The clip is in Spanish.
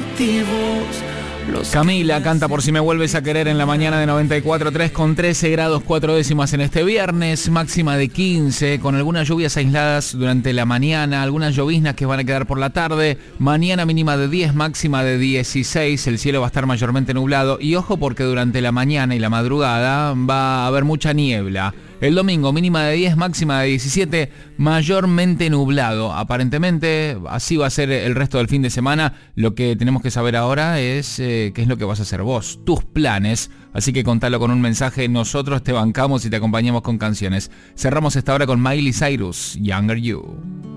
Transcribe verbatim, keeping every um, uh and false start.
motivos. Los Camila canta Por si me vuelves a querer en la mañana de noventa y cuatro punto tres con trece grados cuatro décimas en este viernes, máxima de quince, con algunas lluvias aisladas durante la mañana, algunas lloviznas que van a quedar por la tarde, mañana mínima de diez, máxima de dieciséis, el cielo va a estar mayormente nublado y ojo porque durante la mañana y la madrugada va a haber mucha niebla. El domingo mínima de diez, máxima de diecisiete, mayormente nublado. Aparentemente así va a ser el resto del fin de semana. Lo que tenemos que saber ahora es eh, qué es lo que vas a hacer vos, tus planes. Así que contalo con un mensaje, nosotros te bancamos y te acompañamos con canciones. Cerramos esta hora con Miley Cyrus, Younger You.